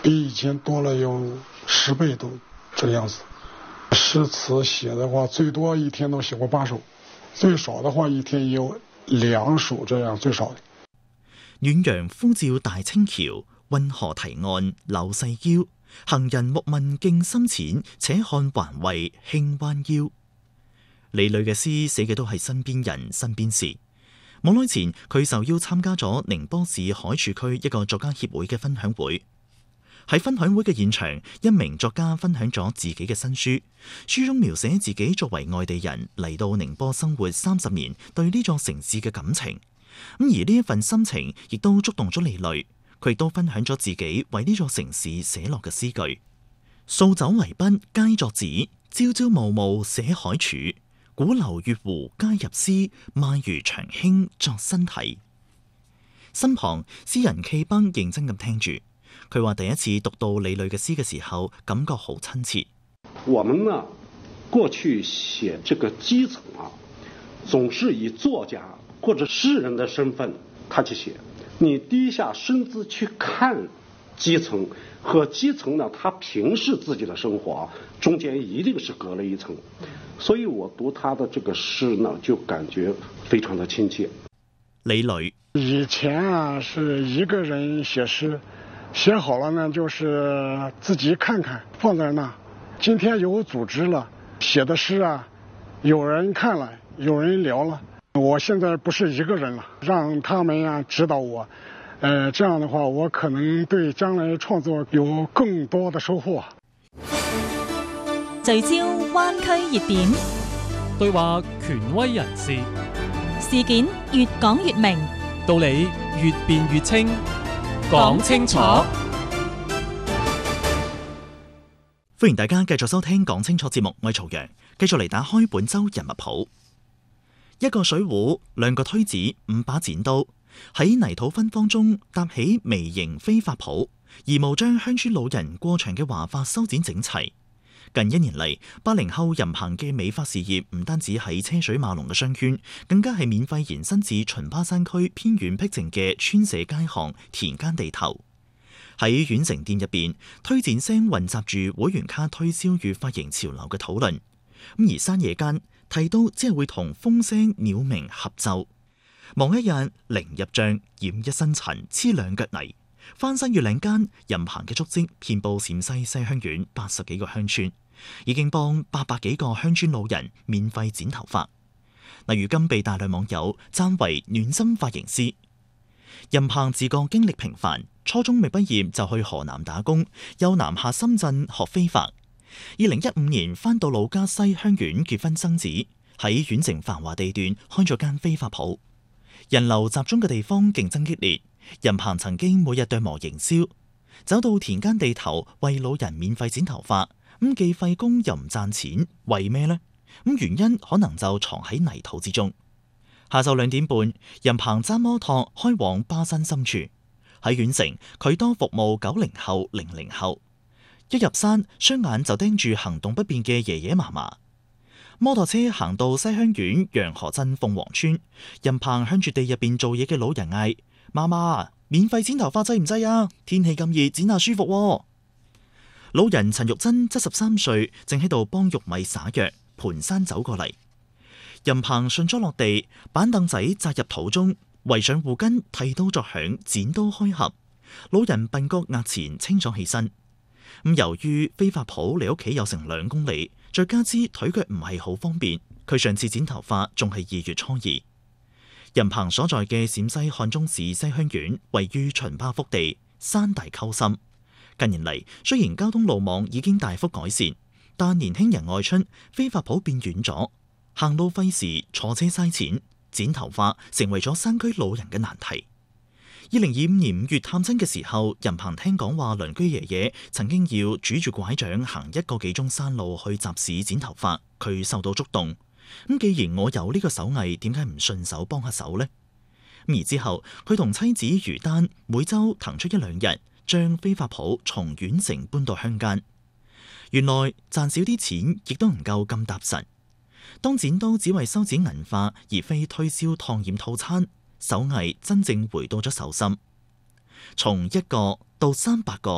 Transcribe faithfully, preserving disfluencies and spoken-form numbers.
比以前多了有十倍多这个样子。诗词写的话，最多一天都写过八首，最少的话一天也有兩首這樣最少的。 遠洋呼照大清橋，運河堤岸柳細腰。行人莫問徑深淺，且看還為輕彎腰。李磊嘅詩寫嘅都係身邊人身邊事。冇耐前佢受邀參加咗寧波市海曙區一個作家協會嘅分享會。喺分享會嘅現場，一名作家分享咗自己嘅新書，書中描寫自己作為外地人嚟到寧波生活三十年，對呢座城市嘅感情。咁而呢一份心情亦都觸動咗李磊，佢亦都分享咗自己為呢座城市寫落嘅詩句：數酒為筆皆作紙，朝朝暮暮寫海曙。古流月湖皆入詩，賣漁長興作新題。身旁詩人契崩認真咁聽住，佢話第一次讀到李磊嘅詩嘅時候，感覺好親切。 我們呢，過去寫這個基層啊，總是以作家或者詩人的身份，他去寫。你低下身子去看基層，和基層呢，他平視自己的生活啊，中間一定是隔了一層。所以我讀他的這個詩呢，就感覺非常的親切。 李磊以前啊是一個人寫詩，寫好了呢就是自己看看放在那。今天有組織了，寫的詩啊有人看了，有人聊了。我現在不是一個人了，讓他們啊指導我，呃，這樣的話我可能對將來創作有更多的收穫。 聚焦灣區熱點， 對話權威人士， 事件越講越明， 道理越辯越清，講清楚。 歡迎大家繼續收聽講清楚節目，我係曹陽，繼續嚟打開本周人物譜。一個水壺，兩個推子，五把剪刀，喺泥土芬芳中搭起微型飛髮鋪，而無將鄉村老人過長嘅華髮修剪整齊。近一年嚟，八零後任行嘅美髮事業唔單止喺車水馬龍嘅商圈，更加係免費延伸至秦巴山區偏遠僻靜嘅村舍街巷、田間地頭。喺縣城店入邊，推薦聲混雜住會員卡推銷與髮型潮流嘅討論。咁而山野間提到，只係會同風聲鳥鳴合奏。望一日零入帳，染一身塵，黐兩腳泥。翻山越嶺間，任行嘅足跡遍佈陝西西鄉縣八十幾個鄉村，已經幫八百幾個鄉村老人免費剪頭髮。嗱，如今被大量網友讚為暖心髮型師。任行自覺經歷平凡，初中未畢業就去河南打工，又南下深圳學飛髮。二零一五年返到老家西鄉縣結婚生子，喺縣城繁華地段開咗間飛髮鋪。人流集中嘅地方競爭激烈，任行曾經每日對磨營銷，走到田間地頭為老人免費剪頭髮，咁既費工又唔賺錢，為咩呢？咁原因可能就藏喺泥土之中。下晝兩點半，任行揸摩托開往巴山深處，喺縣城佢多服務九零後、零零後。一入山，雙眼就盯住行動不便嘅爺爺嫲嫲。摩托車行到西鄉縣洋河鎮鳳凰村，任行向住地入邊做嘢嘅老人嗌：嫲嫲，免費剪頭髮制唔制啊？天氣咁熱，剪下舒服喎。老人陳玉珍七十三歲，正喺度幫玉米灑藥，盤山走過嚟。任行順咗落地，板凳仔扎入土中，圍上護巾，剃刀作響，剪刀開合。老人鬢角額前清咗起身。咁由於飛髮鋪離屋企有成兩公里，再加之腿腳唔係好方便，佢上次剪頭髮仲係二月初二。任行所在嘅陝西漢中市西鄉縣位於秦巴腹地，山大溝深。近年嚟，雖然交通路網已經大幅改善，但年輕人外出，飛髮鋪變遠咗，行路費時，坐車嘥錢，剪頭髮成為咗山區老人嘅難題。二零二五年五月探親嘅時候，任行聽講話鄰居爺爺曾經要拄住拐杖行一個幾鐘山路去集市剪頭髮，佢受到觸動。咁既然我有呢個手藝，點解唔順手幫下手呢？而之後佢同妻子余丹每周騰出一兩日，將飛髮鋪從縣城搬到鄉間。原來賺少啲錢亦都唔夠咁踏實。當剪刀只為修剪銀髮，而非推銷燙染套餐，手藝真正回到咗手心。從一個到三百個，